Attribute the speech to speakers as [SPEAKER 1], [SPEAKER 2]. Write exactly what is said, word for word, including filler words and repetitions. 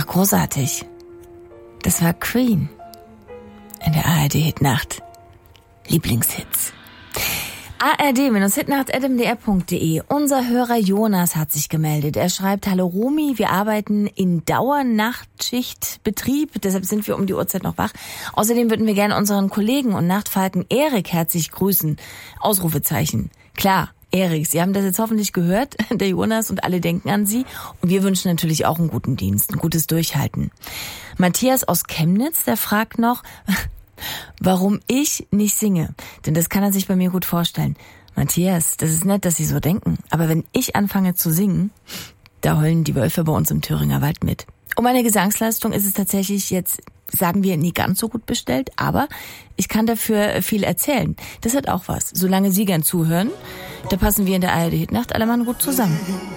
[SPEAKER 1] großartig. Das war Queen in der A R D-Hitnacht. Lieblingshits. A R D-hitnacht at m d r punkt d e. Unser Hörer Jonas hat sich gemeldet. Er schreibt, hallo Romy, wir arbeiten in Dauernachtschichtbetrieb, deshalb sind wir um die Uhrzeit noch wach. Außerdem würden wir gerne unseren Kollegen und Nachtfalken Erik herzlich grüßen. Ausrufezeichen. Klar, Erik, Sie haben das jetzt hoffentlich gehört, der Jonas, und alle denken an Sie. Und wir wünschen natürlich auch einen guten Dienst, ein gutes Durchhalten. Matthias aus Chemnitz, der fragt noch, warum ich nicht singe. Denn das kann er sich bei mir gut vorstellen. Matthias, das ist nett, dass Sie so denken. Aber wenn ich anfange zu singen, da heulen die Wölfe bei uns im Thüringer Wald mit. Um meine Gesangsleistung ist es tatsächlich jetzt, sagen wir, nie ganz so gut bestellt. Aber ich kann dafür viel erzählen. Das hat auch was. Solange Sie gern zuhören, da passen wir in der A R D-Hitnacht alle Mann gut zusammen.